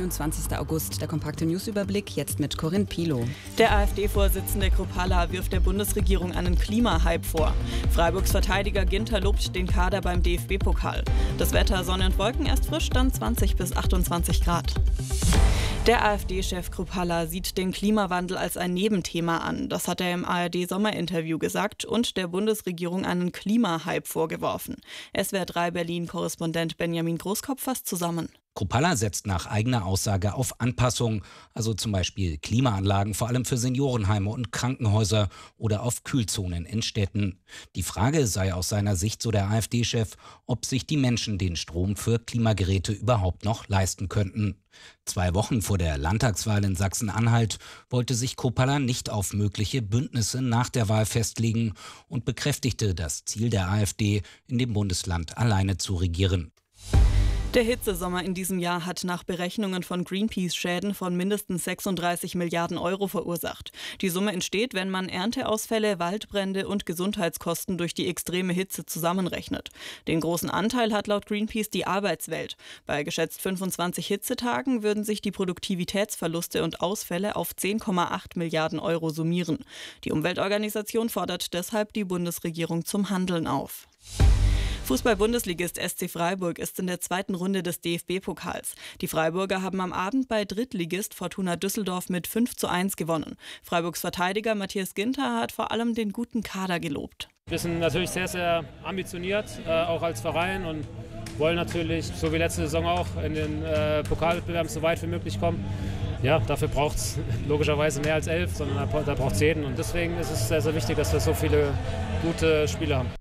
21. August. Der kompakte Newsüberblick jetzt mit Corinne Pilow. Der AfD-Vorsitzende Kruppalla wirft der Bundesregierung einen Klimahype vor. Freiburgs Verteidiger Ginter lobt den Kader beim DFB-Pokal. Das Wetter: Sonne und Wolken, erst frisch, dann 20 bis 28 Grad. Der AfD-Chef Kruppalla sieht den Klimawandel als ein Nebenthema an. Das hat er im ARD-Sommerinterview gesagt und der Bundesregierung einen Klimahype vorgeworfen. SWR3 Berlin-Korrespondent Benjamin Großkopf fasst zusammen. Kruppalla setzt nach eigener Aussage auf Anpassung, also zum Beispiel Klimaanlagen, vor allem für Seniorenheime und Krankenhäuser oder auf Kühlzonen in Städten. Die Frage sei aus seiner Sicht, so der AfD-Chef, ob sich die Menschen den Strom für Klimageräte überhaupt noch leisten könnten. 2 Wochen vor der Landtagswahl in Sachsen-Anhalt wollte sich Kruppalla nicht auf mögliche Bündnisse nach der Wahl festlegen und bekräftigte das Ziel der AfD, in dem Bundesland alleine zu regieren. Der Hitzesommer in diesem Jahr hat nach Berechnungen von Greenpeace Schäden von mindestens 36 Milliarden Euro verursacht. Die Summe entsteht, wenn man Ernteausfälle, Waldbrände und Gesundheitskosten durch die extreme Hitze zusammenrechnet. Den großen Anteil hat laut Greenpeace die Arbeitswelt. Bei geschätzt 25 Hitzetagen würden sich die Produktivitätsverluste und Ausfälle auf 10,8 Milliarden Euro summieren. Die Umweltorganisation fordert deshalb die Bundesregierung zum Handeln auf. Fußball-Bundesligist SC Freiburg ist in der 2. Runde des DFB-Pokals. Die Freiburger haben am Abend bei Drittligist Fortuna Düsseldorf mit 5:1 gewonnen. Freiburgs Verteidiger Matthias Ginter hat vor allem den guten Kader gelobt. Wir sind natürlich sehr, sehr ambitioniert, auch als Verein, und wollen natürlich, so wie letzte Saison auch, in den Pokalwettbewerben so weit wie möglich kommen. Ja, dafür braucht es logischerweise mehr als 11, sondern da braucht es jeden. Und deswegen ist es sehr, sehr wichtig, dass wir so viele gute Spieler haben.